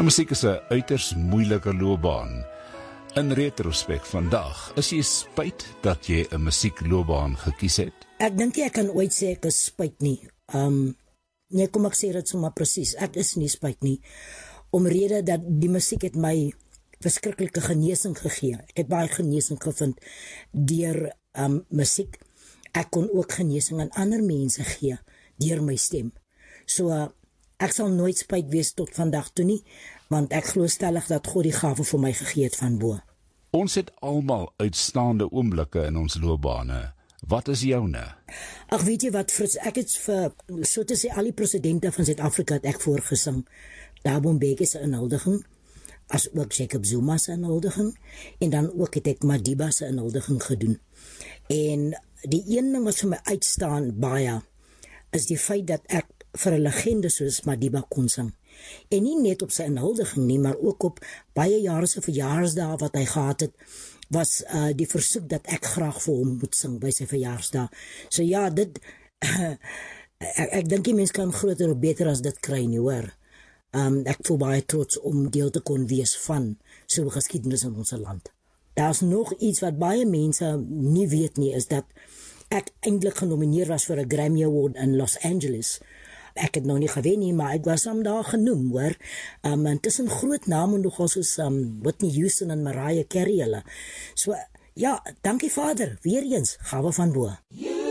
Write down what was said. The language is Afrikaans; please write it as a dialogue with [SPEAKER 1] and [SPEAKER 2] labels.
[SPEAKER 1] Musiek is 'n uiters moeilike loopbaan. In retrospek vandag, is jy spyt dat jy 'n musiekloopbaan gekies het?
[SPEAKER 2] Ek dink ek kan ooit sê ek is spyt nie. Nee, kom ek sê dit sommer presies. Ek is nie spyt nie. Omrede dat die musiek het my verskriklike genesing gegee. Ek het baie genesing gevind deur musiek. Ek kon ook genesing aan ander mense gee deur my stem. So ek sal nooit spyt wees tot vandag toe nie, want ek glo stellig dat God die gawe vir my gegee het van bo.
[SPEAKER 1] Ons het almal uitstaande oomblikke in ons loopbane. Wat is joune?
[SPEAKER 2] Ag, weet jy wat, Frits, ek het vir, so te sê, al die presidente van Suid-Afrika het ek voorgesing. Thabo Mbeki se inhuldiging, as ook Jacob Zuma se inhuldiging, en dan ook het ek Madiba se inhuldiging gedoen. En die een ding wat vir my uitstaan baie, is die feit dat ek vir 'n legende soos Madiba kon sing. En nie net op sy inhuldiging nie, maar ook op baie jare se verjaarsdae wat hy gehad het, was die versoek dat ek graag vir hom moet sing by sy verjaarsdag. So ja, dit ek dink die mens kan groter of beter as dit kry nie, hoor. Ek voel baie trots om deel te kon wees van so 'n geskiedenis in ons land. Daar's nog iets wat baie mense nie weet nie, is dat ek eintlik genomineer was vir 'n Grammy Award in Los Angeles. Ek het nog nie gewen nie, maar ek was daar genoem, hoor. En tussen groot name nogal soos Whitney Houston en Mariah Carey hulle. So ja, dankie Vader, weer eens, gawe van bo.